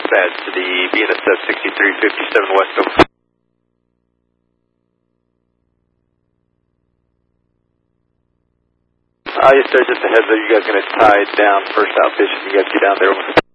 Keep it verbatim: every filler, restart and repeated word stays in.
dispatch to the B N S F sixty-three fifty-seven West Oak. Uh, yes, sir, just a heads up, you guys are going to tie down first out fishing. You guys get down there.